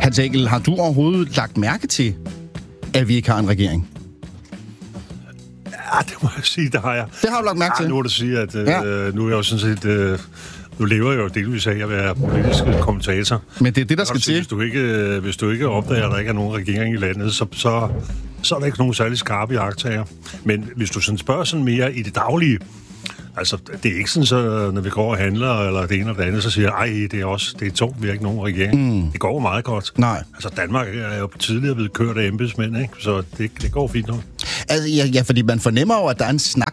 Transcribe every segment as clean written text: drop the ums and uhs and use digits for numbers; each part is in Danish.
Hans Engel, har du overhovedet lagt mærke til, at vi ikke har en regering? Ja, det må jeg sige, det har jeg. Det har du lagt mærke til? Nu må du sige, at nu er jeg jo sådan set... Nu lever jeg jo delvis af at være politisk kommentator. Men det er det, der skal til. Hvis du ikke opdager, at der ikke er nogen regering i landet, så er der ikke nogen særlig skarpe iagttager. Men hvis du sådan spørger sådan mere i det daglige, altså det er ikke sådan, så når vi går og handler, eller det ene eller det andet, så siger jeg, det er tungt, vi har ikke nogen regering. Det går meget godt. Nej. Altså Danmark er jo tidligere blevet kørt af embedsmænd, ikke? Så det går fint nok. Altså, ja, fordi man fornemmer jo, at der er en snak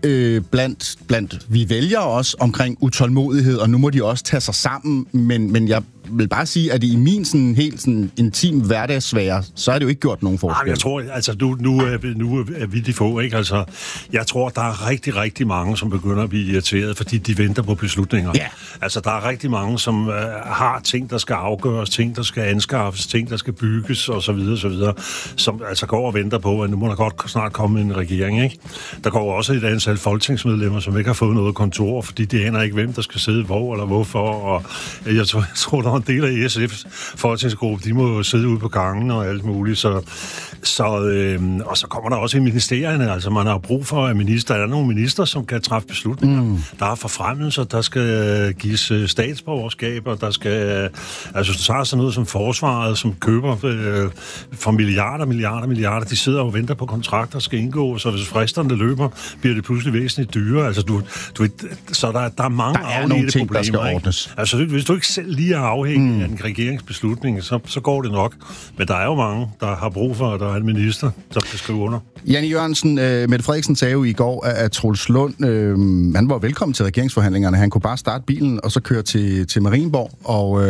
blandt vi vælger også omkring utålmodighed, og nu må de også tage sig sammen, men jeg vil bare sige, at i min sådan helt sådan intim hverdagssfære, så har det jo ikke gjort nogen forskel. Jeg tror, altså nu er vi de få, ikke? Altså, jeg tror, der er rigtig, rigtig mange, som begynder at blive irriteret, fordi de venter på beslutninger. Ja. Altså, der er rigtig mange, som har ting, der skal afgøres, ting, der skal anskaffes, ting, der skal bygges, og så videre, som altså går og venter på, at nu må der godt snart komme en regering, ikke? Der går også et antal folketingsmedlemmer, som ikke har fået noget kontor, fordi de aner ikke, hvem der skal sidde hvor eller hvorfor, og jeg tror der er en del af SF's folketingsgruppe, de må sidde ude på gangen og alt muligt, og så kommer der også i ministerierne, altså man har brug for, at der er nogle minister, som kan træffe beslutninger. Der er forfremmelser, der skal gives statsborgerskaber, der skal, altså så er sådan noget som forsvaret, som køber for milliarder, de sidder og venter på kontrakter, skal indgå, så hvis fristerne løber, bliver det pludselig væsentligt dyrere, altså du så der er mange afledte problemer, ikke? Altså hvis du ikke selv lige er afhængig af en regeringsbeslutning, så går det nok. Men der er jo mange, der har brug for, at der er en minister, der skal skrive under. Jan Jørgensen, Mette Frederiksen sagde jo i går, at Troels Lund, han var velkommen til regeringsforhandlingerne. Han kunne bare starte bilen og så køre til Marienborg, og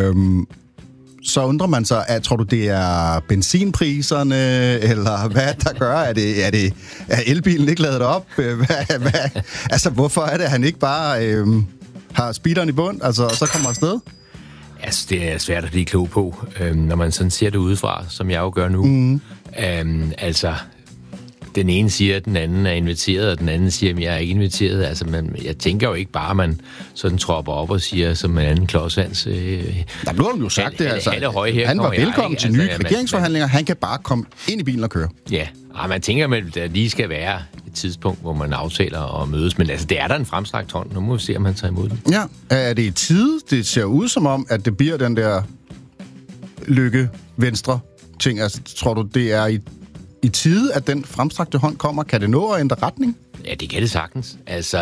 så undrer man sig, at tror du, det er benzinpriserne, eller hvad der gør? Er elbilen ikke ladet op? Altså, hvorfor er det, at han ikke bare har speederen i bund, altså, og så kommer afsted? Altså, det er svært at blive klog på, når man sådan ser det udefra, som jeg jo gør nu. Altså, den ene siger, at den anden er inviteret, og den anden siger, at jeg er ikke inviteret. Altså, jeg tænker jo ikke bare, at man sådan tropper op og siger, som en anden klodshands. Der blev jo sagt det, altså. Han var velkommen til nye regeringsforhandlinger. Han kan bare komme ind i bilen og køre. Ja, og man tænker, at der lige skal være et tidspunkt, hvor man aftaler og mødes. Men altså, det er der en fremstrakt hånd. Nu må vi se, om han tager imod den. Ja, er det i tide? Det ser ud som om, at det bliver den der lykke-venstre ting. Altså, tror du, det er i tide, at den fremstrakte hånd kommer? Kan det nå at ændre retning? Ja, det kan det sagtens. Altså,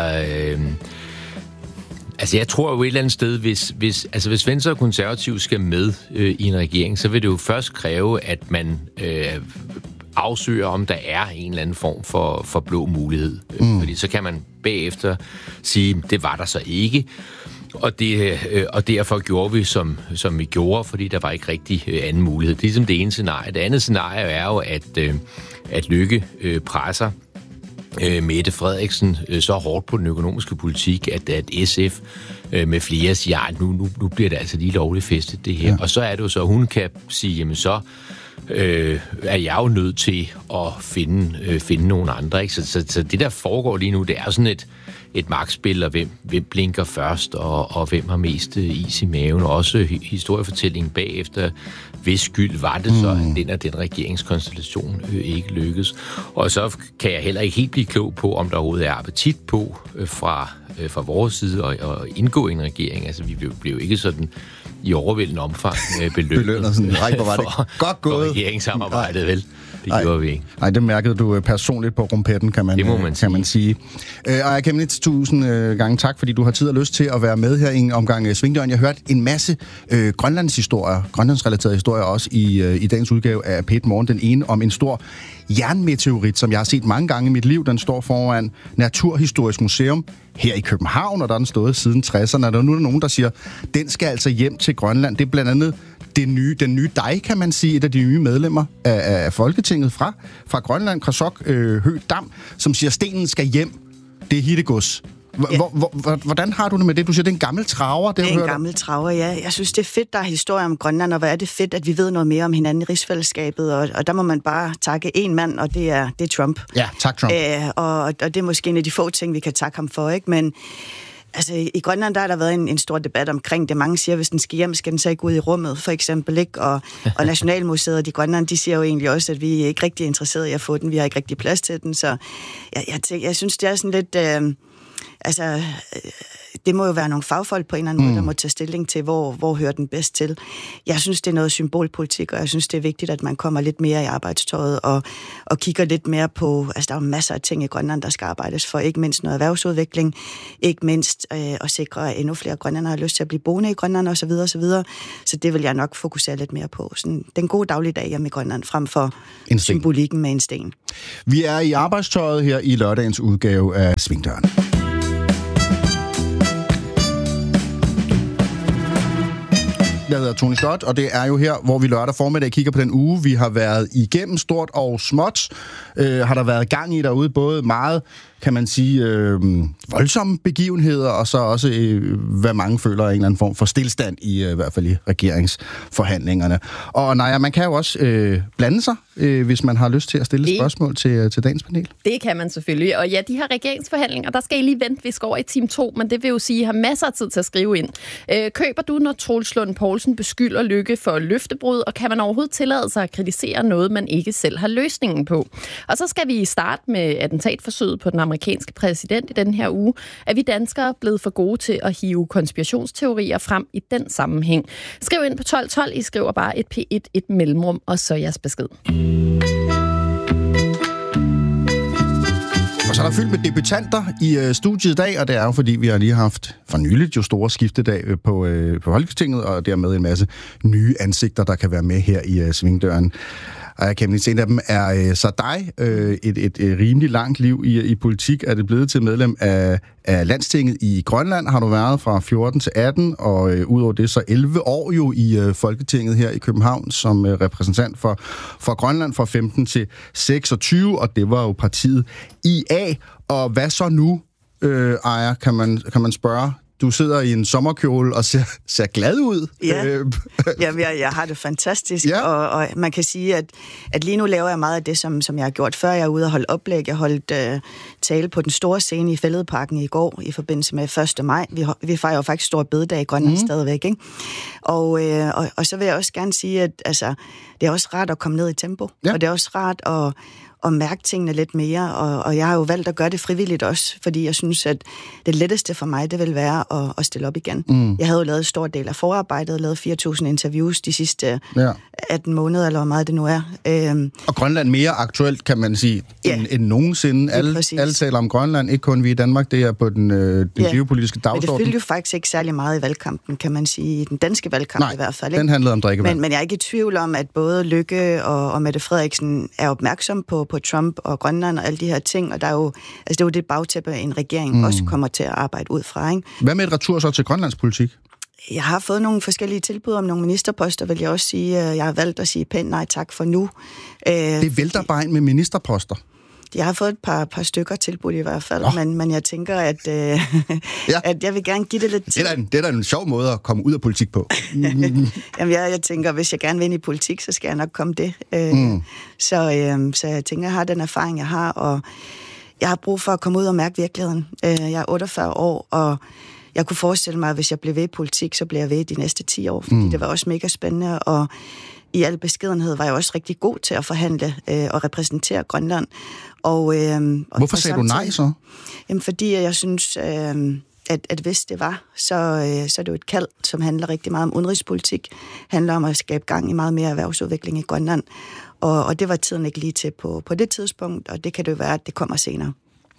jeg tror jo et eller andet sted, hvis Venstre og Konservative skal med i en regering, så vil det jo først kræve, at man afsøger, om der er en eller anden form for blå mulighed. Fordi så kan man bagefter sige, det var der så ikke. Og derfor gjorde vi, som vi gjorde, fordi der var ikke rigtig anden mulighed. Det er ligesom det ene scenarie. Det andet scenarie er jo, at Løkke presser Mette Frederiksen så hårdt på den økonomiske politik, at SF med flere siger, at nu bliver det altså lige lovligt festet, det her. Ja. Og så er det jo så, hun kan sige, jamen så er jeg jo nødt til at finde nogle andre. Ikke? Så det, der foregår lige nu, det er sådan et magtspil, og hvem blinker først, og hvem har mest is i maven, og også historiefortællingen bagefter, hvis skyld var det så, at den regeringskonstellation ikke lykkes. Og så kan jeg heller ikke helt blive klog på, om der overhovedet er appetit på fra vores side at indgå i en regering. Altså, vi blev ikke sådan i overvældende omfang belønnet sådan, hvor var det godt gået for regeringssamarbejdet, vel? Det gjorde vi ikke. Nej, det mærkede du personligt på rumpetten, kan man sige. Og jeg kan 1000 gange tak, fordi du har tid og lyst til at være med her i en omgang Svingdøren. Jeg har hørt en masse grønlandsrelaterede historier også i dagens udgave af P1 Morgen. Den ene om en stor jernmeteorit, som jeg har set mange gange i mit liv. Den står foran Naturhistorisk Museum her i København, og der er den stået siden 60'erne. Og nu er der nogen, der siger, den skal altså hjem til Grønland. Det er blandt andet den nye dig, kan man sige, et af de nye medlemmer af Folketinget fra Grønland, Krasok Høgh Dam, som siger, stenen skal hjem. Det er hittegods. Hvordan har du det med det? Du siger, det er en gammel traver. Det er en gammel traver, ja. Jeg synes, det er fedt, der er historie om Grønland, og hvor er det fedt, at vi ved noget mere om hinanden i rigsfællesskabet, og der må man bare takke en mand, og det er Trump. Ja, tak Trump. Og det er måske en af de få ting, vi kan takke ham for, ikke? Men Altså, i Grønland, der har der været en stor debat omkring det. Mange siger, hvis den skal hjem, skal den så ikke ud i rummet, for eksempel, ikke? Og Nationalmuseet i Grønland, de siger jo egentlig også, at vi er ikke rigtig interesserede i at få den. Vi har ikke rigtig plads til den, så jeg synes, det er sådan lidt... det må jo være nogle fagfolk på en eller anden måde, der må tage stilling til, hvor hører den bedst til. Jeg synes, det er noget symbolpolitik, og jeg synes, det er vigtigt, at man kommer lidt mere i arbejdstøjet og kigger lidt mere på... Altså, der er jo masser af ting i Grønland, der skal arbejdes for. Ikke mindst noget erhvervsudvikling, ikke mindst at sikre, at endnu flere grønlændere har lyst til at blive boende i Grønland, osv. osv. Så det vil jeg nok fokusere lidt mere på. Sådan, den gode dagligdag hjemme i Grønland, frem for symbolikken med en sten. Vi er i arbejdstøjet her i lørdagens udgave af Svingdøren. Jeg hedder Tony Scott, og det er jo her, hvor vi lørdag formiddag kigger på den uge, vi har været igennem, stort og småt. Har der været gang i derude, både meget, kan man sige, voldsomme begivenheder, og så også, hvad mange føler er en eller anden form for stillstand, i hvert fald i regeringsforhandlingerne. Og nej, man kan jo også blande sig, hvis man har lyst til at stille spørgsmål til dagens panel. Det kan man selvfølgelig, og ja, de her regeringsforhandlinger, der skal I lige vente, vi skal over i time 2, men det vil jo sige, at I har masser af tid til at skrive ind. Køber du, når Troels Lund Poulsen beskylder Løkke for løftebrud, og kan man overhovedet tillade sig at kritisere noget, man ikke selv har løsningen på? Og så skal vi starte med attentatforsøget på den amerikanske præsident i den her uge. Er vi danskere blevet for gode til at hive konspirationsteorier frem i den sammenhæng? Skriv ind på 1212, I skriver bare et P1, et mellemrum, og så jeres besked. Og så er der fyldt med debutanter i studiet i dag, og det er jo fordi, vi har lige haft for nyligt jo store skiftedag på Folketinget, og dermed en masse nye ansigter, der kan være med her i Svingdøren. Og jeg kan en af dem er så dig. Et rimelig langt liv i politik er det blevet til medlem af Landstinget i Grønland. Har du været fra 14 til 18, og udover det så 11 år jo i Folketinget her i København som repræsentant for Grønland fra 15 til 26, og det var jo partiet IA. Og hvad så nu, Aya, kan man spørge? Du sidder i en sommerkjole og ser glad ud. Ja, jeg har det fantastisk, ja. Og man kan sige, at lige nu laver jeg meget af det, som jeg har gjort før. Jeg er ude og holde oplæg. Jeg holdt tale på den store scene i Fælledparken i går i forbindelse med 1. maj. Vi fejrer jo faktisk stor bededag i Grønland stadigvæk, ikke? Og så vil jeg også gerne sige, at altså, det er også rart at komme ned i tempo, og det er også rart at mærke tingene lidt mere, og jeg har jo valgt at gøre det frivilligt også, fordi jeg synes, at det letteste for mig, det vil være at stille op igen. Jeg havde jo lavet en stor del af forarbejdet, lavet 4.000 interviews de sidste 18 måneder, eller hvor meget det nu er. Og Grønland mere aktuelt, kan man sige, end nogensinde. Alle taler om Grønland, ikke kun vi i Danmark, det er på den geopolitiske dagsorden. Men det fyldte jo faktisk ikke særlig meget i valgkampen, kan man sige, i den danske valgkamp i hvert fald. Ikke? Den handlede om drikkevand. Men jeg er ikke i tvivl om, at både Løkke og Mette Frederiksen er opmærksom på Trump og Grønland og alle de her ting, og der er jo, altså det er jo det bagtæppe, en regering også kommer til at arbejde ud fra, ikke? Hvad med et retur så til Grønlands politik? Jeg har fået nogle forskellige tilbud om nogle ministerposter, vil jeg også sige. Jeg har valgt at sige pænt nej tak for nu. Det vælter bare ind med ministerposter. Jeg har fået et par stykker tilbud i hvert fald, men jeg tænker, at jeg vil gerne give det lidt tid. Det er da en sjov måde at komme ud af politik på. Jamen, jeg tænker, hvis jeg gerne vil ind i politik, så skal jeg nok komme det. Så jeg tænker, jeg har den erfaring, jeg har, og jeg har brug for at komme ud og mærke virkeligheden. Jeg er 48 år, og jeg kunne forestille mig, at hvis jeg blev ved i politik, så bliver jeg ved de næste 10 år, fordi det var også mega spændende, og i al beskedenhed var jeg også rigtig god til at forhandle og repræsentere Grønland. Hvorfor sagde du nej så? Jamen, fordi jeg synes, at hvis det var, så er det jo et kald, som handler rigtig meget om udenrigspolitik, handler om at skabe gang i meget mere erhvervsudvikling i Grønland. Og det var tiden ikke lige til på det tidspunkt, og det kan det jo være, at det kommer senere.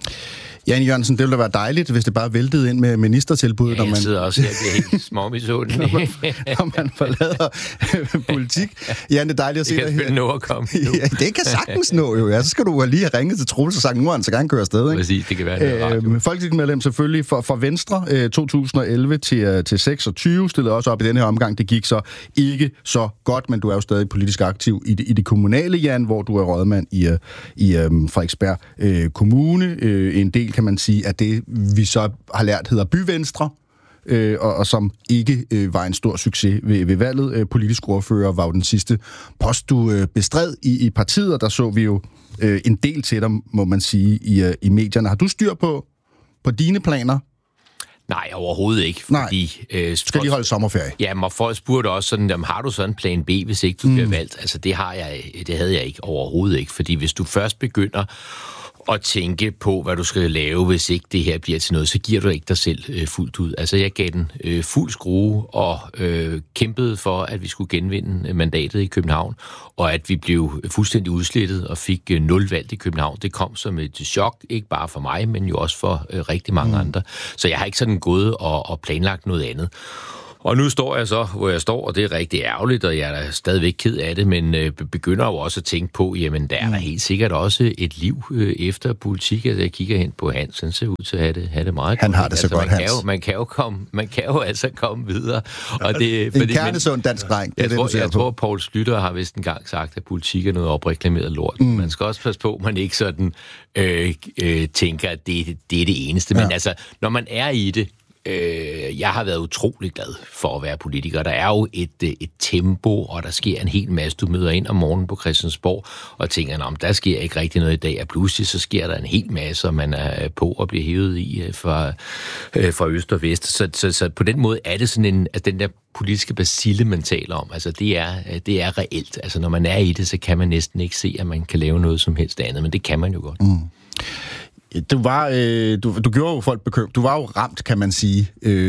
Jan Jørgensen, det ville da være dejligt, hvis det bare væltede ind med ministertilbud. Ja, jeg sidder også her, det er helt småmisundelig. når man forlader politik. Jan, det er dejligt at se dig her. Det kan spille nå at komme nu. Ja, det kan sagtens nå jo. Ja, så skal du lige have ringet til Troels og sagt, nu har han så gerne køre afsted. Ikke? Præcis, det kan være folketingsmedlem selvfølgelig for Venstre 2011 til 26, stillede også op i denne her omgang. Det gik så ikke så godt, men du er jo stadig politisk aktiv i det kommunale, Jan, hvor du er rådmand i Frederiksberg Kommune. En del, kan man sige, at det, vi så har lært, hedder Byvenstre, og som ikke var en stor succes ved valget. Politisk ordfører var jo den sidste post, du bestred i partiet, og der så vi jo en del til dig, må man sige, i medierne. Har du styr på dine planer? Nej, overhovedet ikke. Fordi, skal lige holde sommerferie. Ja, og folk spurgte også sådan, jamen, har du sådan en plan B, hvis ikke du bliver valgt? Altså, det havde jeg ikke overhovedet ikke. Fordi hvis du først begynder at tænke på, hvad du skal lave, hvis ikke det her bliver til noget, så giver du ikke dig selv fuldt ud. Altså, jeg gav den fuld skrue og kæmpede for, at vi skulle genvinde mandatet i København, og at vi blev fuldstændig udslettet og fik 0 valgt i København. Det kom som et chok, ikke bare for mig, men jo også for rigtig mange andre. Så jeg har ikke sådan gået og planlagt noget andet. Og nu står jeg så, hvor jeg står, og det er rigtig ærgerligt, og jeg er da stadigvæk ked af det, men begynder jo også at tænke på, jamen der er der helt sikkert også et liv efter politik. Altså, jeg kigger hen på Hans, han ser ud til at have det meget. Han har det så godt, Hans. Man kan jo altså komme videre. Og det, en kernesund dansk dreng. Jeg tror, Poul Schlüter har vist engang sagt, at politik er noget opreklameret lort. Man skal også passe på, at man ikke sådan tænker, at det er det eneste. Men altså, når man er i det, jeg har været utrolig glad for at være politiker. Der er jo et tempo, og der sker en hel masse. Du møder ind om morgenen på Christiansborg og tænker, der sker ikke rigtig noget i dag, og pludselig så sker der en hel masse, og man er på at blive hævet i fra øst og vest. Så på den måde er det sådan den der politiske bacille, man taler om. Altså det er reelt. Altså når man er i det, så kan man næsten ikke se, at man kan lave noget som helst andet, men det kan man jo godt. Du gjorde jo folk bekymret. Du var jo ramt, kan man sige,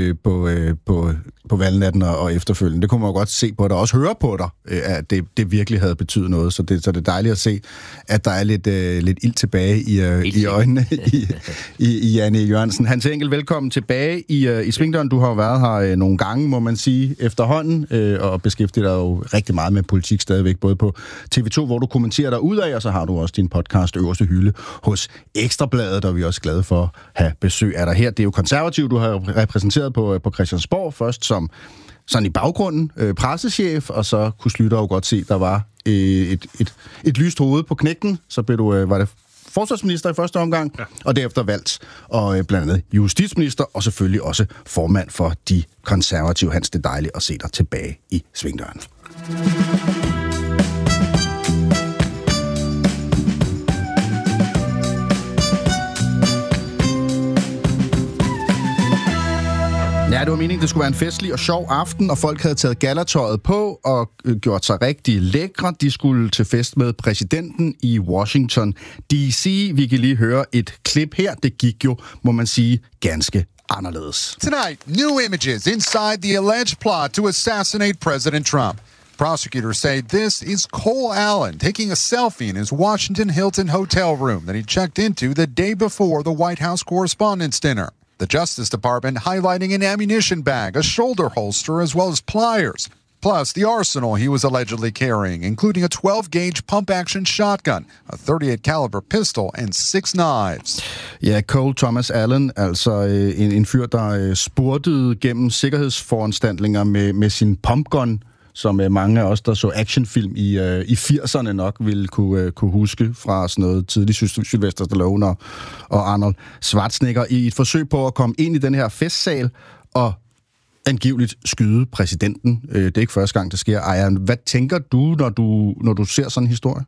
på valgnatten og efterfølgende. Det kunne man jo godt se på dig, også høre på dig, at det virkelig havde betydet noget. Så det er dejligt at se, at der er lidt ild tilbage i øjnene i Jan E. Jørgensen. Hans Engel, velkommen tilbage i Svingdøren. Du har jo været her nogle gange, må man sige, efterhånden, og beskæftiger dig jo rigtig meget med politik stadigvæk, både på TV2, hvor du kommenterer dig ud af, og så har du også din podcast Øverste Hylde hos Ekstra Bladet, der er vi også glade for at have besøg af dig her. Det er jo konservativ, du har repræsenteret på Christiansborg, først som sådan i baggrunden pressechef, og så kunne Schlüter jo godt se, der var et lyst hoved på knægten. Så blev du, var det forsvarsminister i første omgang, og derefter valgt, og blandt andet justitsminister, og selvfølgelig også formand for de konservative. Hans, det er dejligt at se dig tilbage i Svingdøren. Ja, det var meningen, det skulle være en festlig og sjov aften, og folk havde taget gallertøjet på og gjort sig rigtig lækre. De skulle til fest med præsidenten i Washington D.C. Vi kan lige høre et klip her. Det gik jo, må man sige, ganske anderledes. Tonight, new images inside the alleged plot to assassinate President Trump. Prosecutors say this is Cole Allen taking a selfie in his Washington Hilton hotel room that he checked into the day before the White House Correspondents' Dinner. The Justice Department highlighting an ammunition bag, a shoulder holster, as well as pliers. Plus, the arsenal he was allegedly carrying, including a 12-gauge pump-action shotgun, a .38 caliber pistol, and 6 knives. Ja, Cole Thomas Allen, altså en fyr, der spurtede gennem sikkerhedsforanstaltninger med sin pumpgun, som mange af os, der så actionfilm i 80'erne nok ville kunne huske fra sådan noget tidligt Sylvester Stallone og Arnold Schwarzenegger, i et forsøg på at komme ind i den her festsal og angiveligt skyde præsidenten. Det er ikke første gang, det sker. Aya, hvad tænker du, når du ser sådan en historie?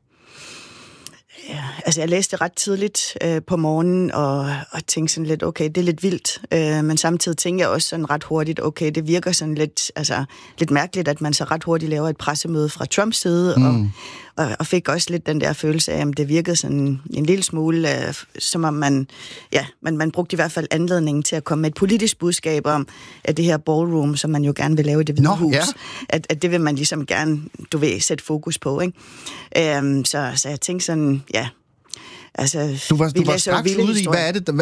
Ja, altså jeg læste ret tidligt på morgenen og tænkte sådan lidt, okay, det er lidt vildt, men samtidig tænker jeg også sådan ret hurtigt, okay, det virker sådan lidt mærkeligt, at man så ret hurtigt laver et pressemøde fra Trumps side, og fik også lidt den der følelse af, at det virkede sådan en lille smule, som om man brugte i hvert fald anledningen til at komme med et politisk budskab om, at det her ballroom, som man jo gerne vil lave i Det Hvide Hus, at det vil man ligesom gerne, sætte fokus på, ikke? Så jeg tænkte sådan, ja. Altså, du var straks ude i,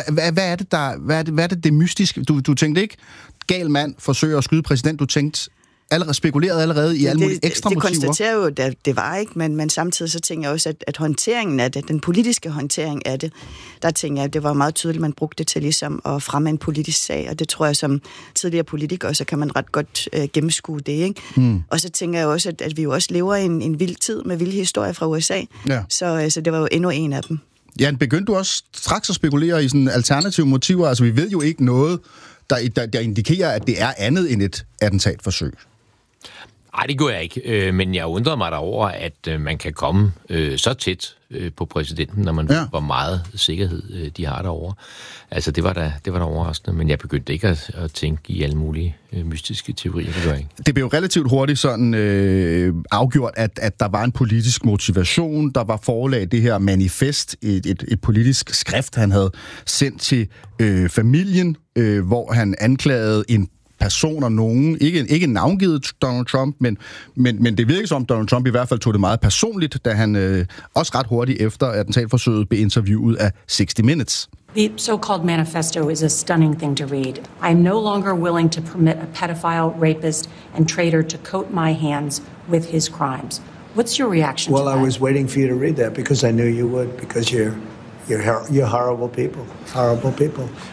hvad er det mystiske? Du tænkte ikke, gal mand forsøger at skyde præsident, du tænkte spekuleret allerede i alle mulige ekstra motiver. Det konstaterer jo, at det var ikke, men samtidig så tænker jeg også, at håndteringen af det, den politiske håndtering af det, der tænker jeg, at det var meget tydeligt, man brugte det til ligesom at fremme en politisk sag, og det tror jeg som tidligere politiker, så kan man ret godt gennemskue det, ikke? Og så tænker jeg også, at vi jo også lever i en vild tid med vilde historier fra USA, så det var jo endnu en af dem. Ja, begyndte du også straks at spekulere i sådan alternative motiver? Altså, vi ved jo ikke noget, der indikerer, at det er andet end et attentatforsøg. Nej, det gør jeg ikke. Men jeg undrer mig derover, at man kan komme så tæt på præsidenten, når man ved, hvor meget sikkerhed de har derovre. Altså, det var da overraskende, men jeg begyndte ikke at tænke i alle mulige mystiske teorier. Det gør jeg ikke. Det blev relativt hurtigt sådan afgjort, at der var en politisk motivation. Der var forelagt det her manifest, et politisk skrift, han havde sendt til familien, hvor han anklagede en person og nogen, ikke navngivet Donald Trump, men det virker som Donald Trump i hvert fald tog det meget personligt, da han også ret hurtigt efter attentatforsøget blev interviewet af 60 Minutes. The so-called manifesto is a stunning thing to read. I am no longer willing to permit a pedophile, rapist, and traitor to coat my hands with his crimes. What's your reaction to that? Well, I was waiting for you to read that because I knew you would, because you're horrible people. Horrible people.